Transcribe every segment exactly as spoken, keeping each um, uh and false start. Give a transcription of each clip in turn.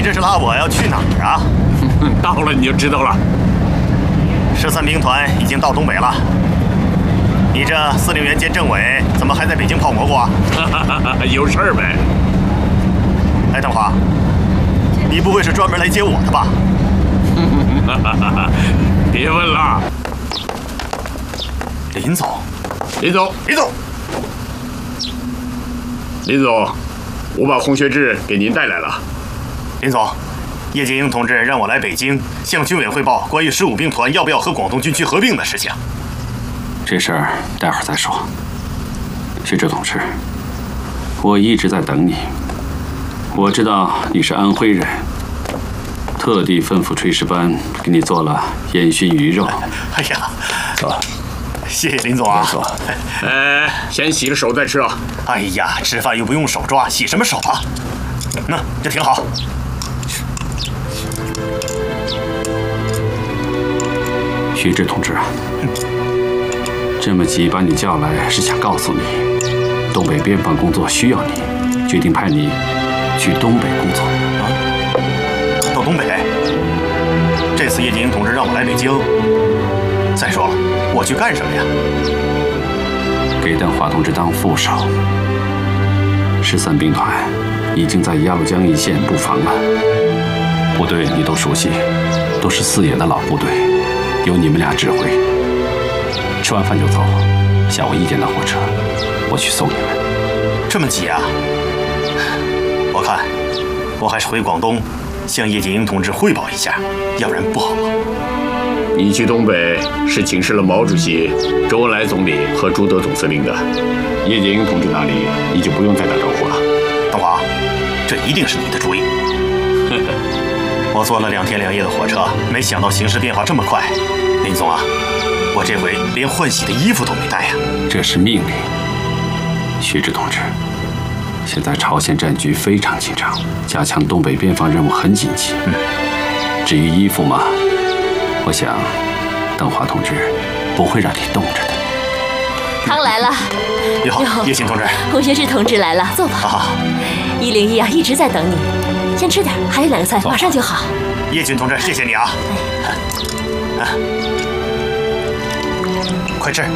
这是拉我要去哪儿啊？ 到了你就知道了。 十三兵团已经到东北了。你这司令员兼政委怎么还在北京泡蘑菇啊？ 有事儿呗。 哎，邓华，你不会是专门来接我的吧？ 别问了。 林总， 林总， 林总， 林总，我把洪学智给您带来了。 林总，叶剑英同志让我来北京向军委汇报关于十五兵团要不要和广东军区合并的事情。 这事儿待会儿再说。学智同志，我一直在等你。我知道你是安徽人，特地吩咐炊事班给你做了烟熏鱼肉。 哎呀， 走。 谢谢林总啊。 坐。 呃，先洗了手再吃啊。 哎呀，吃饭又不用手抓，洗什么手啊？那这挺好。 徐志同志啊，这么急把你叫来，是想告诉你，东北边防工作需要你，决定派你去东北工作。 啊？到东北？这次叶剑英同志让我来北京。再说，我去干什么呀？ 给邓华同志当副手。十三兵团已经在鸭绿江一线布防了，部队你都熟悉，都是四野的老部队，由你们俩指挥。吃完饭就走，下午一点的火车，我去送你们。 这么急啊？我看，我还是回广东，向叶剑英同志汇报一下，要不然不好。 你去东北是请示了毛主席、周恩来总理和朱德总司令的，叶剑英同志那里你就不用再打招呼了。 邓华，这一定是你的主意。我坐了两天两夜的火车，没想到形势变化这么快。林总啊，我这回连换洗的衣服都没带呀。 这是命令，徐志同志。现在朝鲜战局非常紧张，加强东北边防任务很紧急。 嗯， 至于衣服嘛，我想邓华同志不会让你冻着的。 汤来了。 哟，叶琴同志， 洪学智同志来了，坐吧。 啊， 一零一啊，一直在等你。先吃点，还有两个菜，马上就好。 叶琴同志，谢谢你啊。啊，快吃。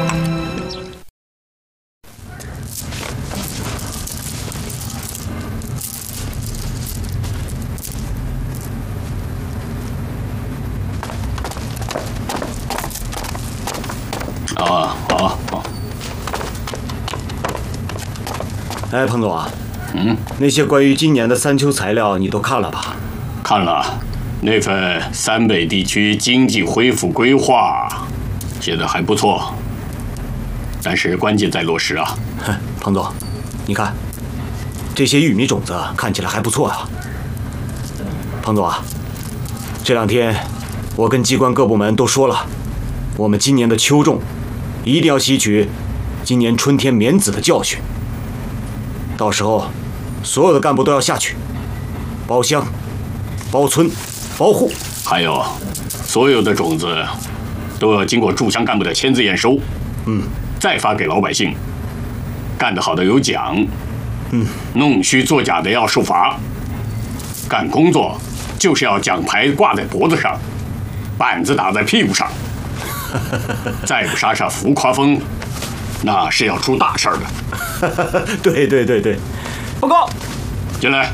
啊，好，好。 哎，彭总啊， 嗯， 那些关于今年的三秋材料你都看了吧？ 看了，那份三北地区经济恢复规划写得还不错，但是关键在落实啊。 哼，彭总，你看，这些玉米种子看起来还不错啊。彭总啊，这两天我跟机关各部门都说了，我们今年的秋种一定要吸取今年春天棉籽的教训。到时候，所有的干部都要下去，包乡、包村、包户， 还有，所有的种子都要经过驻乡干部的签字验收， 嗯， 再发给老百姓。干得好的有奖， 嗯， 弄虚作假的要受罚。干工作就是要奖牌挂在脖子上，板子打在屁股上。再不杀杀浮夸风，那是要出大事儿的。 对对对对， 报告， 进来。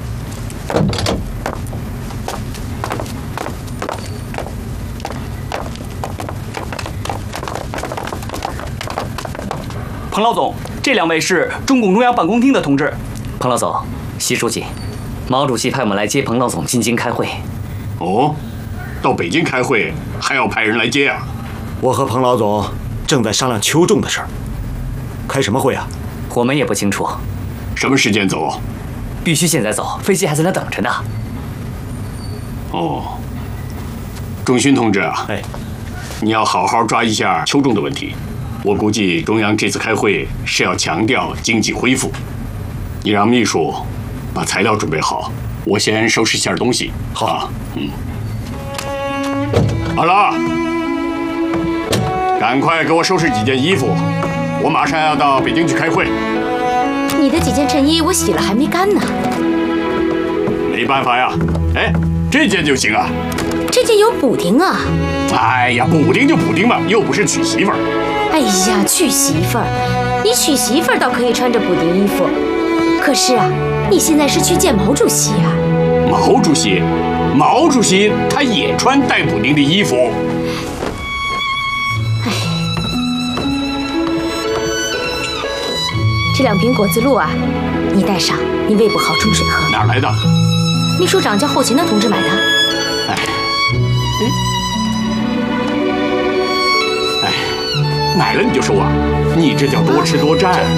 彭老总，这两位是中共中央办公厅的同志。 彭老总，习书记，毛主席派我们来接彭老总进京开会。 哦，到北京开会还要派人来接啊？ 我和彭老总正在商量秋种的事儿，开什么会啊？ 我们也不清楚。 什么时间走？ 必须现在走，飞机还在那等着呢。 哦，仲勋同志啊， 哎， 你要好好抓一下秋种的问题。我估计中央这次开会是要强调经济恢复。你让秘书把材料准备好，我先收拾一下东西。 好， 啊、嗯。好了，赶快给我收拾几件衣服，我马上要到北京去开会。 你的几件衬衣我洗了还没干呢。 没办法呀。哎，这件就行啊。 这件有补丁啊。 哎呀，补丁就补丁嘛，又不是娶媳妇儿。 哎呀，娶媳妇儿，你娶媳妇儿倒可以穿着补丁衣服，可是啊，你现在是去见毛主席啊。 毛主席，毛主席他也穿带补丁的衣服。 哎，这两瓶果子露啊，你带上，你胃不好冲水喝。 哪儿来的？ 秘书长叫后勤的同志买的。 哎，哎，买了你就收啊，你这叫多吃多占。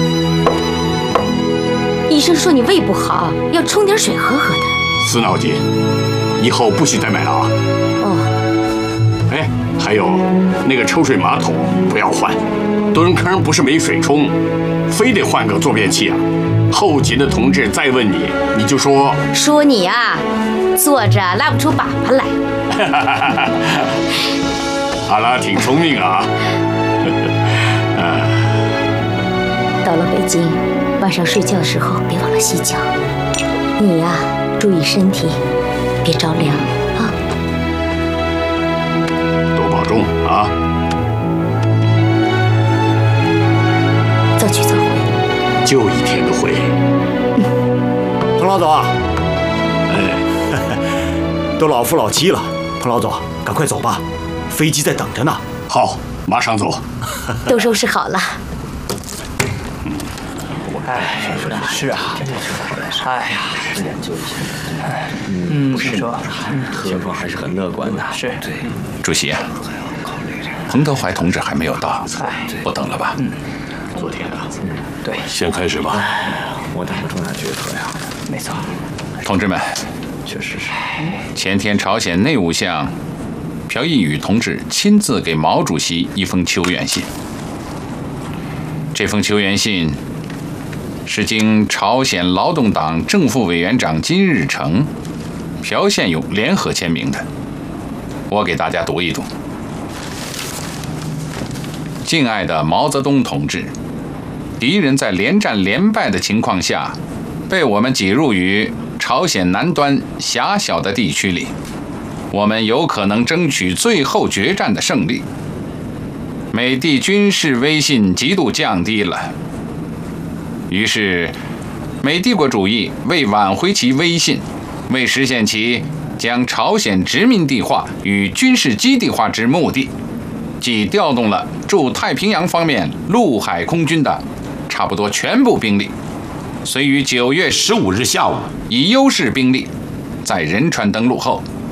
医生说你胃不好，要冲点水喝喝的。 死脑筋，以后不许再买了啊！ 哦。 哎，还有那个抽水马桶不要换，蹲坑不是没水冲，非得换个坐便器啊！后勤的同志再问你，你就说说你啊，坐着拉不出粑粑来。 好了，挺聪明啊。 到了北京，晚上睡觉的时候别忘了洗脚。你呀、啊。注意身体，别着凉啊！ 多保重啊！ 早去早回， 就一天的回。 嗯、彭老总啊，哎，都老夫老妻了，彭老总，赶快走吧，飞机在等着呢。 好，马上走。 都收拾好了。 哎，是啊，哎呀，嗯，是说， 何方还是很乐观的。 是， 对， 主席啊，彭德怀同志还没有到，不等了吧？ 嗯， 昨天啊， 对， 先开始吧。 我等不住那决策呀。 没错。 同志们， 确实是。 前天朝鲜内务相朴义宇同志亲自给毛主席一封求援信，这封求援信是经朝鲜劳动党正副委员长金日成、朴宪勇联合签名的。我给大家读一读：敬爱的毛泽东同志，敌人在连战连败的情况下，被我们挤入于朝鲜南端狭小的地区里，我们有可能争取最后决战的胜利。美帝军事威信极度降低了。于是，美帝国主义为挽回其威信，为实现其将朝鲜殖民地化与军事基地化之目的，即调动了驻太平洋方面陆海空军的差不多全部兵力，虽于九月十五日下午以优势兵力在仁川登陆后，